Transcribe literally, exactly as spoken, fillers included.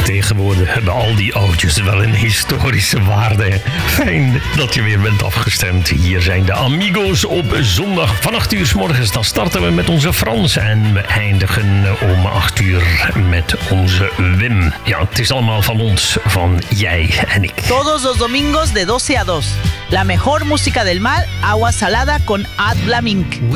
Tegenwoordig hebben al die oudjes wel een historische waarde. Fijn dat je weer bent afgestemd. Hier zijn de Amigos op zondag van acht uur 's morgens. Dan starten we met onze Frans en we eindigen om acht uur met onze Wim. Ja, het is allemaal van ons, van jij en ik. Todos los domingos de doce a dos. La mejor música del mar, agua salada con Ad Blamink.